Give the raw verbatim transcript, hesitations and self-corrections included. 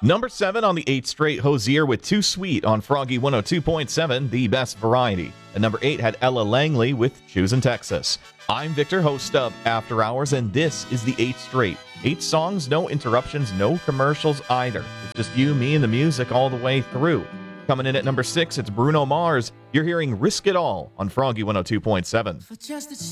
Number seven on the eighth straight, Hozier with Too Sweet on Froggy one oh two point seven, the best variety. And number eight had Ella Langley with Choosin' Texas. I'm Victor, host of After Hours, and this is the eighth straight. Eight songs, no interruptions, no commercials either. It's just you, me, and the music all the way through. Coming in at number six, it's Bruno Mars. You're hearing Risk It All on Froggy one oh two point seven. For just a